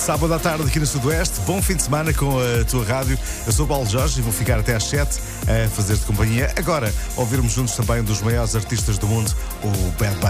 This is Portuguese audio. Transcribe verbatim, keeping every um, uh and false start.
sábado à tarde aqui no Sudoeste. Bom fim de semana com a tua rádio. Eu sou o Paulo Jorge e vou ficar até às sete a fazer-te companhia. Agora, ouvirmos juntos também um dos maiores artistas do mundo, o Bad Bunny.